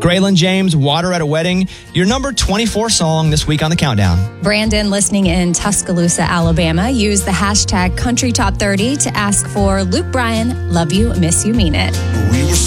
Graylin James, Water at a Wedding, your number 24 song this week on the countdown. Brandon, listening in Tuscaloosa, Alabama, used the hashtag CountryTop30 to ask for Luke Bryan, Love You, Miss You, Mean It.